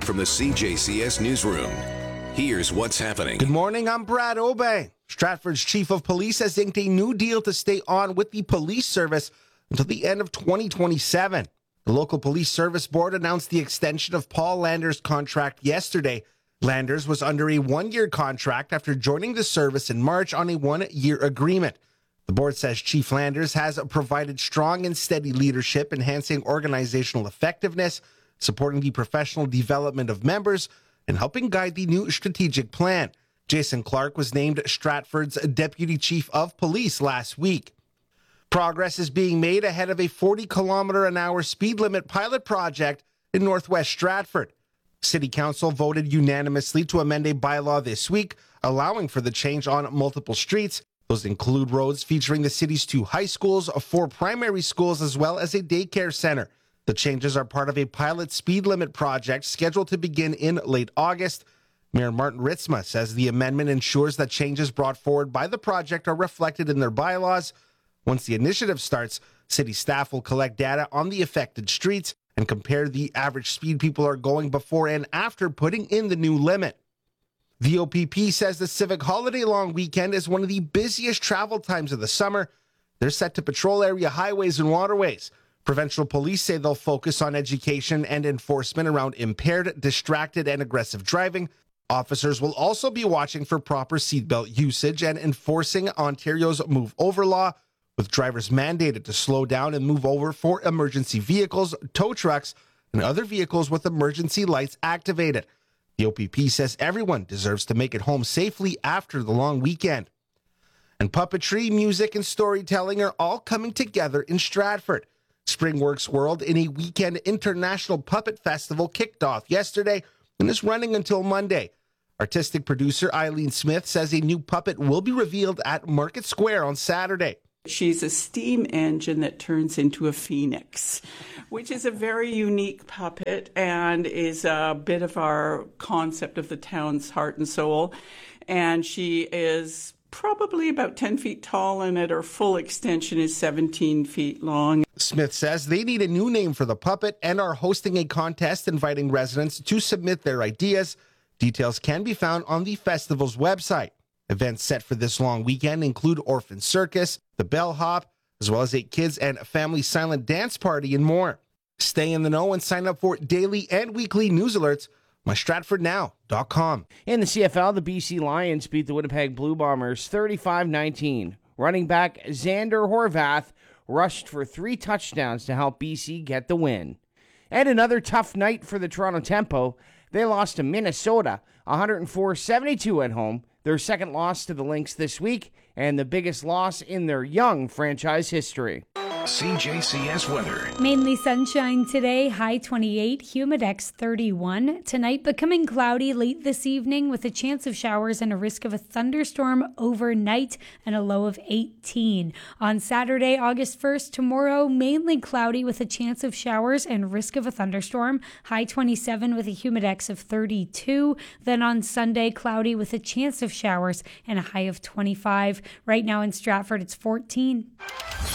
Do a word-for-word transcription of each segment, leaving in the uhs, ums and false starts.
From the C J C S Newsroom, here's what's happening. Good morning, I'm Brad Obey. Stratford's chief of police has inked a new deal to stay on with the police service until the end of twenty twenty-seven. The local police service board announced the extension of Paul Landers' contract yesterday. Landers was under a one-year contract after joining the service in March on a one-year agreement. The board says Chief Landers has provided strong and steady leadership, enhancing organizational effectiveness, supporting the professional development of members, and helping guide the new strategic plan. Jason Clark was named Stratford's Deputy Chief of Police last week. Progress is being made ahead of a forty kilometer an hour speed limit pilot project in Northwest Stratford. City Council voted unanimously to amend a bylaw this week, allowing for the change on multiple streets. Those include roads featuring the city's two high schools, four primary schools, as well as a daycare center. The changes are part of a pilot speed limit project scheduled to begin in late August. Mayor Martin Ritzma says the amendment ensures that changes brought forward by the project are reflected in their bylaws. Once the initiative starts, city staff will collect data on the affected streets and compare the average speed people are going before and after putting in the new limit. The O P P says the Civic Holiday Long Weekend is one of the busiest travel times of the summer. They're set to patrol area highways and waterways. Provincial police say they'll focus on education and enforcement around impaired, distracted, and aggressive driving. Officers will also be watching for proper seatbelt usage and enforcing Ontario's Move Over law, with drivers mandated to slow down and move over for emergency vehicles, tow trucks, and other vehicles with emergency lights activated. The O P P says everyone deserves to make it home safely after the long weekend. And puppetry, music, and storytelling are all coming together in Stratford. SpringWorks World in a weekend international puppet festival kicked off yesterday and is running until Monday. Artistic producer Eileen Smith says a new puppet will be revealed at Market Square on Saturday. She's a steam engine that turns into a phoenix, which is a very unique puppet and is a bit of our concept of the town's heart and soul. And she is probably about ten feet tall, and at her full extension is seventeen feet long. Smith says they need a new name for the puppet and are hosting a contest inviting residents to submit their ideas. Details can be found on the festival's website. Events set for this long weekend include Orphan Circus, the Bellhop, as well as a kids and family silent dance party and more. Stay in the know and sign up for daily and weekly news alerts on my stratford now dot com. In the C F L, the B C Lions beat the Winnipeg Blue Bombers thirty-five nineteen. Running back Xander Horvath rushed for three touchdowns to help B C get the win. And another tough night for the Toronto Tempo. They lost to Minnesota one oh four seventy-two at home, their second loss to the Lynx this week, and the biggest loss in their young franchise history. C J C S weather. Mainly sunshine today, high twenty-eight, humidex thirty-one. Tonight becoming cloudy late this evening with a chance of showers and a risk of a thunderstorm overnight and a low of eighteen. On Saturday, August first, tomorrow, mainly cloudy with a chance of showers and risk of a thunderstorm, high twenty-seven with a humidex of thirty-two. Then on Sunday, cloudy with a chance of showers and a high of twenty-five. Right now in Stratford, it's fourteen.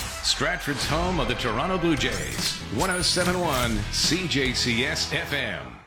Stratford's home of the Toronto Blue Jays. one oh seven point one C J C S F M.